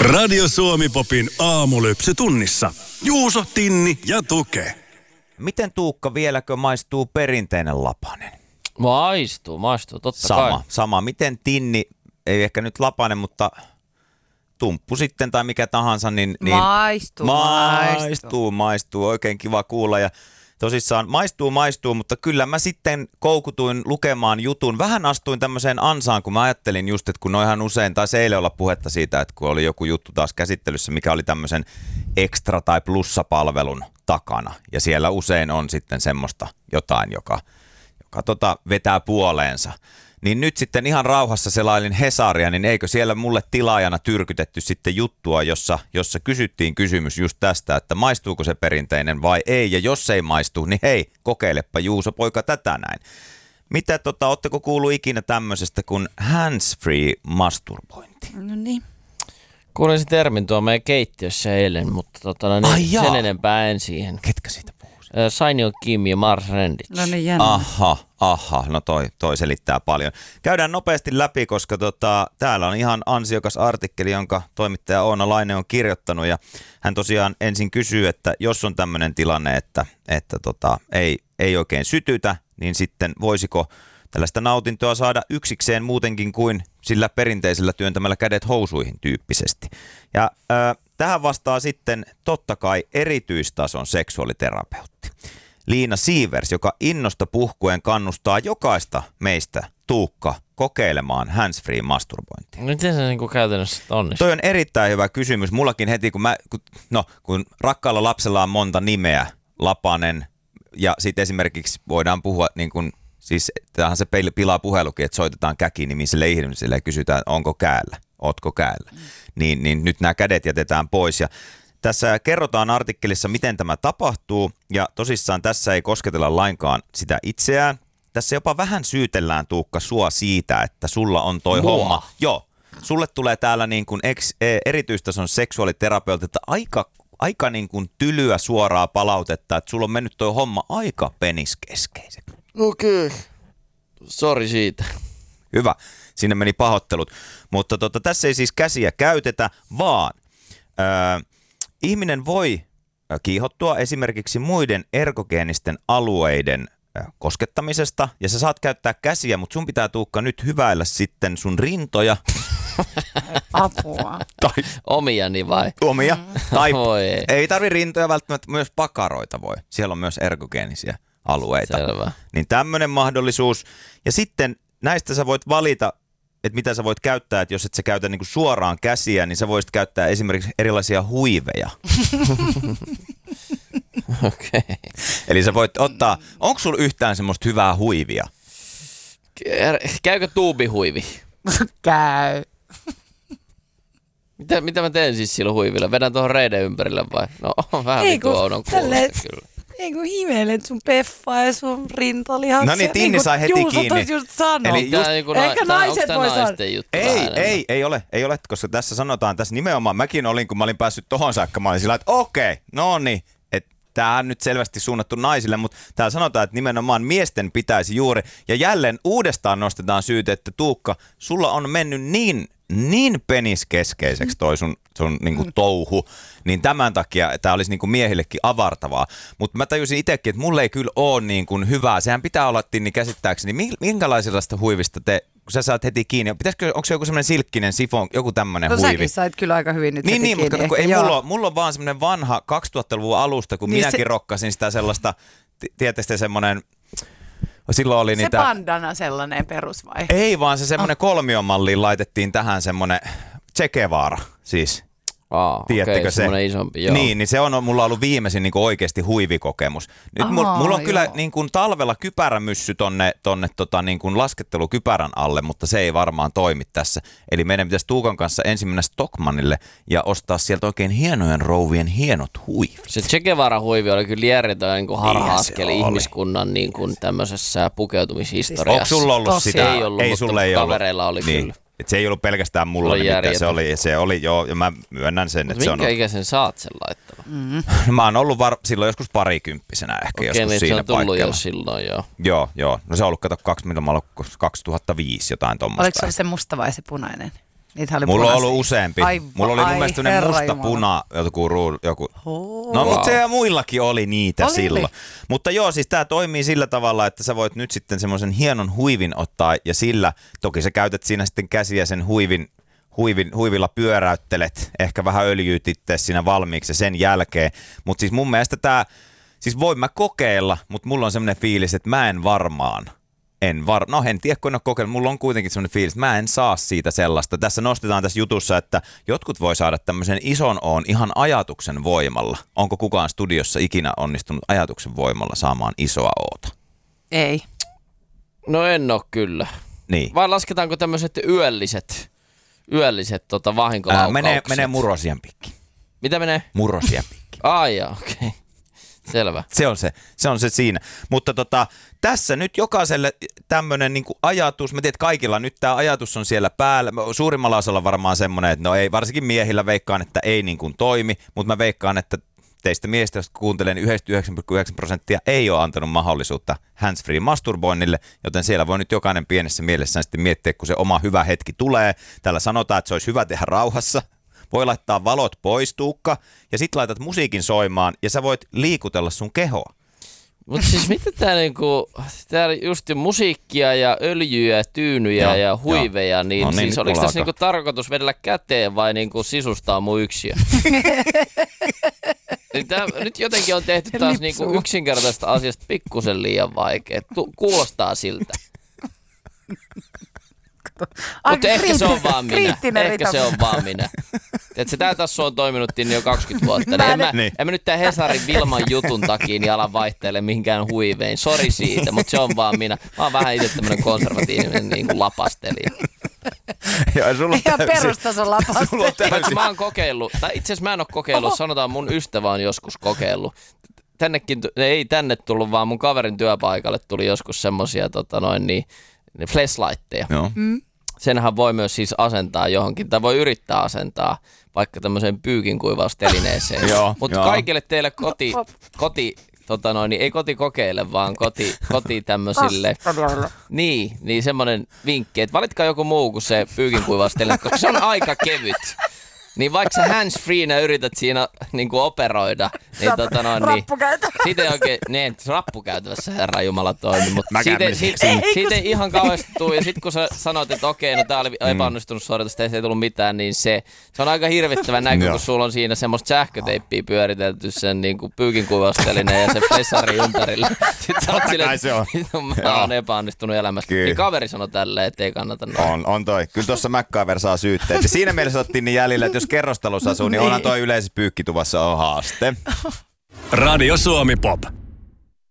Radio Suomi Popin aamulypsy tunnissa. Juuso, Tinni ja Tuke. Miten Tuukka, vieläkö maistuu perinteinen lapanen? Maistuu, totta kai. Sama. Miten Tinni, ei ehkä nyt lapanen, mutta tumppu sitten tai mikä tahansa, niin maistuu. Oikein kiva kuulla ja tosissaan maistuu, mutta kyllä mä sitten koukutuin lukemaan jutun. Vähän astuin tämmöiseen ansaan, kun mä ajattelin just, että kun noihan usein, tai eilen olla puhetta siitä, että kun oli joku juttu taas käsittelyssä, mikä oli tämmöisen ekstra- tai plussapalvelun takana. Ja siellä usein on sitten semmoista jotain, joka vetää puoleensa. Niin nyt sitten ihan rauhassa selailin Hesaria, niin eikö siellä mulle tilaajana tyrkytetty sitten juttua, jossa kysyttiin kysymys just tästä, että maistuuko se perinteinen vai ei, ja jos ei maistu, niin hei, kokeilepa Juuso poika tätä näin. Mitä ootteko kuullut ikinä tämmöisestä kuin hands-free masturbointi? No niin. Kuulin sen termin tuo meidän keittiössä eilen, mutta sen enempää en siihen. Ketkä siitä puhuu? Sainio Kim ja Mars Rendich. No niin, jännä. Aha, no toi selittää paljon. Käydään nopeasti läpi, koska täällä on ihan ansiokas artikkeli, jonka toimittaja Oona Laine on kirjoittanut, ja hän tosiaan ensin kysyy, että jos on tämmöinen tilanne, että ei oikein sytytä, niin sitten voisiko tällaista nautintoa saada yksikseen muutenkin kuin sillä perinteisellä työntämällä kädet housuihin tyyppisesti. Ja tähän vastaa sitten totta kai erityistason seksuaaliterapeutti Liina Sievers, joka innosta puhkuen kannustaa jokaista meistä, Tuukka, kokeilemaan hands-free masturbointia. Miten se niin käytännössä onnistuu? Toi on erittäin hyvä kysymys. Mullakin heti, kun rakkaalla lapsella on monta nimeä, Lapanen, ja sitten esimerkiksi voidaan puhua niin kuin, siis tämähän se pilaa puhelukin, että soitetaan käki-nimiselle ihmiselle ja kysytään, onko käällä, ootko käällä. Niin nyt nämä kädet jätetään pois. Ja tässä kerrotaan artikkelissa, miten tämä tapahtuu, ja tosissaan tässä ei kosketella lainkaan sitä itseään. Tässä jopa vähän syytellään, Tuukka, sua siitä, että sulla on toi homma. Joo, sulle tulee täällä niin kuin erityistason seksuaaliterapeutilta aika niin kuin tylyä suoraa palautetta, että sulla on mennyt toi homma aika peniskeskeiseksi. Okei. Sori siitä. Hyvä, sinne meni pahoittelut. Mutta tässä ei siis käsiä käytetä, vaan ihminen voi kiihottua esimerkiksi muiden ergogeenisten alueiden koskettamisesta, ja sä saat käyttää käsiä, mutta sun pitää, Tuukka, nyt hyväillä sitten sun rintoja. Apua. Tai omiani vai? Omia. Tai ei tarvi rintoja välttämättä, myös pakaroita voi. Siellä on myös ergogeenisia alueita. Selvä. Niin tämmöinen mahdollisuus. Ja sitten näistä sä voit valita, että mitä sä voit käyttää, että jos et sä käytä niinku suoraan käsiä, niin sä voisit käyttää esimerkiksi erilaisia huiveja. Okei. Eli sä voit ottaa, onko sulla yhtään semmoista hyvää huivia? Käykö tuubihuivi? Käy. Mitä mä teen siis sillä huivilla? Vedän tuohon reiden ympärille vai? No on vähän vitu oudon kuulosta kyllä. Ei kun hivelet sun peffaa ja sun rintalihaksia. No niin, Tinni sai heti kiinni. Just sanonut. Eli just, eikä naiset voi saada. Ei ole, koska tässä sanotaan, tässä nimenomaan mäkin olin, kun mä olin päässyt tohon saakka, mä olin sillä, että okei, no niin, että tää on nyt selvästi suunnattu naisille, mutta täällä sanotaan, että nimenomaan miesten pitäisi juuri, ja jälleen uudestaan nostetaan syyte, että Tuukka, sulla on mennyt niin peniskeskeiseksi toi sun niinku touhu, niin tämän takia tämä olisi niinku miehillekin avartavaa. Mutta mä tajusin itsekin, että mulle ei kyllä ole niinku hyvää. Sehän pitää olla, Tinni, käsittääkseni. Minkälaisesta huivista kun sä saat heti kiinni? Onko se joku semmoinen silkkinen sifon, joku tämmöinen huivi? Säkin sait kyllä aika hyvin nyt heti kiinni. Mutta kato, ei mulla on vaan semmoinen vanha 2000-luvun alusta, kun niin minäkin rokkasin sitä sellaista, tietysti semmoinen. Silloin oli se bandana sellainen perus vai? Ei, vaan se semmoinen kolmiomalliin laitettiin tähän semmoinen Che Guevara, siis. Tiedättekö se? Isompi, joo. Niin se on mulla ollut viimeisin niin kuin oikeasti huivikokemus. Nyt mulla on kyllä niin kuin talvella kypärämyssy tonne niin kuin laskettelukypärän alle, mutta se ei varmaan toimi tässä. Eli meidän pitäisi Tuukan kanssa ensin mennä Stockmannille ja ostaa sieltä oikein hienojen rouvien hienot huivit. Se Che Guevara huivi oli kyllä järjetön niin kuin harha-askeli ihmiskunnan niin kuin tämmöisessä pukeutumishistoriassa. Onko sulla ollut sitä? Ei ollut, ei, mutta sulle ei kavereilla ollut. oli niin. kyllä. Et se ei ollut pelkästään mulla, se oli joo, ja mä myönnän sen, että se on. Minkä ikäisen saat sen laittava? Mä oon ollut silloin joskus parikymppisenä ehkä joskus niin siinä paikalla. Okei, se on tullut paikalla. jo silloin, Joo. No se on ollut, kato, 2005 jotain tommoista. Oliko se musta vai se punainen? Niitä oli Mulla on punaisia. ollut useampi. Mulla oli mun mielestä sellainen musta-puna, joku. No, mutta se ja muillakin oli niitä silloin. Mutta joo, siis tää toimii sillä tavalla, että sä voit nyt sitten semmoisen hienon huivin ottaa ja sillä, toki sä käytät siinä sitten käsiä sen huivilla pyöräyttelet, ehkä vähän öljyyt itse siinä valmiiksi ja sen jälkeen. Mutta siis mun mielestä tää, siis voin mä kokeilla, mutta mulla on semmoinen fiilis, että mä en varmaan. En tiedä, kun en ole kokeillut. Mulla on kuitenkin semmoinen fiilis, että mä en saa siitä sellaista. Tässä nostetaan tässä jutussa, että jotkut voi saada tämmöisen ison oon ihan ajatuksen voimalla. Onko kukaan studiossa ikinä onnistunut ajatuksen voimalla saamaan isoa oota? Ei. No en oo kyllä. Niin. Vai lasketaanko tämmöiset yölliset vahinkolaukaukset? Menee murosien pikki. Mitä menee? Murosien pikki. Jaa, okei. Okay. Selvä. Se on se siinä. Mutta tässä nyt jokaiselle tämmöinen niinku ajatus, mä tiedän, että kaikilla nyt tämä ajatus on siellä päällä. Suurimmalla osalla varmaan semmoinen, että no ei, varsinkin miehillä veikkaan, että ei niin kuin toimi, mutta mä veikkaan, että teistä miehistä, jos kuuntelen, 99,9% ei ole antanut mahdollisuutta hands-free masturboinnille, joten siellä voi nyt jokainen pienessä mielessään sitten miettiä, kun se oma hyvä hetki tulee. Täällä sanotaan, että se olisi hyvä tehdä rauhassa. Voi laittaa valot pois, Tuukka, ja sit laitat musiikin soimaan, ja sä voit liikutella sun kehoa. Mutta siis mitä tää just musiikkia ja öljyjä ja tyynyjä ja huiveja, niin, no niin siis oliko tässä niinku tarkoitus vedellä käteen vai niinku sisustaa mun yksiö? Niin nyt jotenkin on tehty taas niinku yksinkertaisesta asiasta pikkusen liian vaikea. Kuulostaa siltä. Mutta ehkä se on vaan minä. Että tää tässä on toiminut jo 20 vuotta. En mä nyt tää Hesarin Vilman jutun takia niin alan vaihtelee mihinkään huivein. Sori siitä, mutta se on vaan minä. Mä oon vähän itse tämmönen konservatiivinen niin kuin lapastelija. Ihan perustason lapastelija. Mä oon kokeillut, tai itse asiassa mä en oo kokeillut, sanotaan mun ystävä on joskus kokeillut. Ei tänne tullut, vaan mun kaverin työpaikalle tuli joskus semmosia flashlightteja. Senhän voi myös siis asentaa johonkin, tai voi yrittää asentaa vaikka tämmöiseen pyykinkuivaustelineeseen. Mutta kaikille teille ei kotikokeille, vaan koti tämmöisille. Niin semmoinen vinkki, että valitkaa joku muu kuin se pyykinkuivausteline, koska se on aika kevyt. Niin vaikka sä hands-freena yrität siinä niinku operoida, niin siitä ei oikein, rappukäytävässä herra jumala toimi, mutta siitä ei ihan kauheasti tule. Ja sit kun sä sanot, että okei, no tää oli epäonnistunut suoritus, ei tullut mitään, niin se on aika hirvittävä näkö, kun sulla on siinä semmoista sähköteippiä pyöritelty sen niinku pyykinkuivaustelineen ja se flessari ympärillä. Sitten sä oot silleen, että mä oon epäonnistunut elämästä. Niin kaveri sanoi tälleen, että ei kannata noin. On toi. Kyllä tuossa MacGyver saa syytteet. Siinä mielessä otettiin niin jäljellä, että jos kerrostalossa asuu, niin onhan toi yleisessä pyykkituvassa on haaste. Radio Suomi Pop.